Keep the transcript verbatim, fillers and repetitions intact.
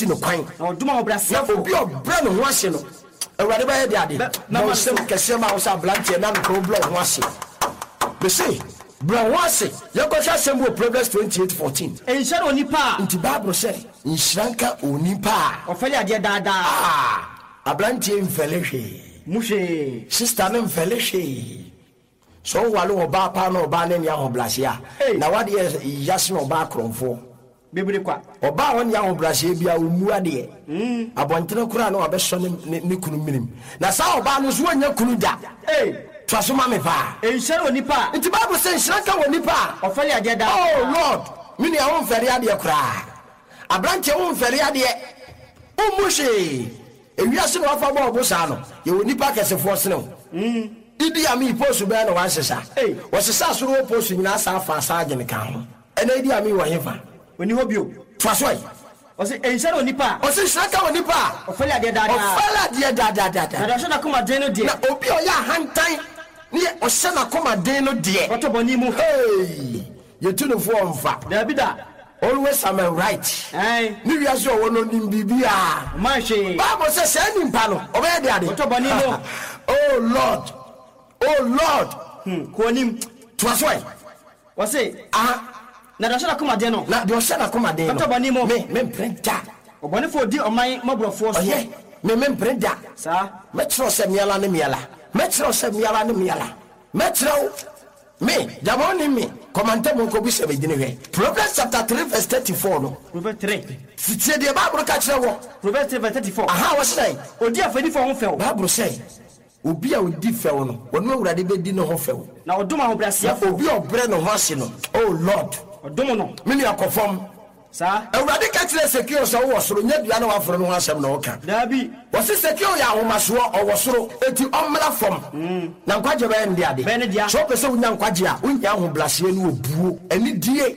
no kwan na oduma obrase na obi obra no ho ase no awurade ba ye de ade na mo sem kese ma wo sa blanche na no ko blo ho ase be say bro ho ase ye ko sha sem wo Proverbs twenty-eight fourteen enhyira onipa nti Bible say nshranka onipa ofele ade daada ah ablanche mfelehwe muhwe sister ne mfelehwe so wale oba pa na oba ne nya ho blase a na wade yase no oba kronfo bebere kwa oba won ya ho blase bia omu ade mm abontere kura na obeso ne ne kunu minim na sa oba no so anya kunu da eh twaso ma me pa enhyira onipa nti Bible say nshranka wonipa ofele ade daada oh lord mini a won fere ade kura abranche won fere ade umuhwe ewiase no afa bo obosa no ye wonipa kesefo sene mm idi ami post be na wansesa eh wasesa so ro post nyina sa afa sa agene kan ho ena idi ami wo hefa oni hobio twasoi osi enhyira onipa osi nshranka wonipa ofele ade daada ofele ade daada daada na dasho na kuma den no de na obi o ya hantan ni o se na koma den no de otoboni mu hey you tunu fo onfa David always am right eh ni wiase o wono nim bibia manhwe Bible say say nimpa no obe de ade otoboni mu oh lord oh lord hmm konim twasoi wose ah na dasho na kuma den no na de o se na koma den no otoboni mu me me prenta obone fo di oman mabrofo so oye me me prenta sa me tro se miala ne miala me tro se miala ne miala me tro me jamoni me komante mo ko bi se be gine hwe Proverbs chapter three verse thirty-four no Proverbs three sitie de Bible ka kire wo Proverbs three verse thirty-four aha wo say odi afani fo ho few Bible say obi a odi few no wono awurade be di no ho few na oduma ho brase obi obre no ho ase no oh lord odum no me ni akofom sa awurade ka kire secure so wo soro nya dua na waforo no ho asem na wo ka dabi wo se secure ya ho maso o soro eti omla fom na nkwaje be ndi ade be ne dia so pese unya nkwaje a unya ho blase no obuo ani die